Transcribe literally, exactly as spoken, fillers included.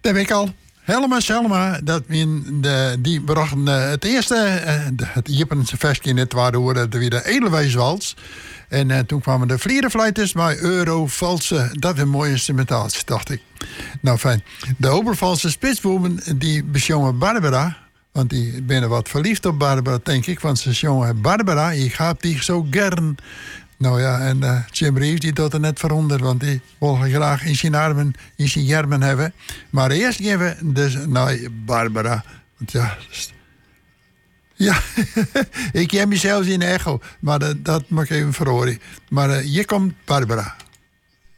Dat weet ik al. Helma Selma, dat in de, die brachten uh, het eerste, uh, de, het Jippense versje in het waarde hoorde, dat weer de Edelwijswals. En uh, toen kwamen de vlierenfluiters bij Euro Valse. Dat is een mooie instrumentatie, dacht ik. Nou, fijn. De Obervalse spitsboemen, die bezongen Barbara. Want die ben wat verliefd op Barbara, denk ik. Want ze zongen Barbara, ik heb die zo gern. Nou ja, en uh, Jim Reeves die doet er net veronder, want die wil graag in zijn armen, in zijn jermen hebben. Maar eerst geven we dus naar Barbara. Want ja, ja ik heb mezelf in echo, maar dat, dat mag ik even verhoren. Maar uh, hier komt Barbara.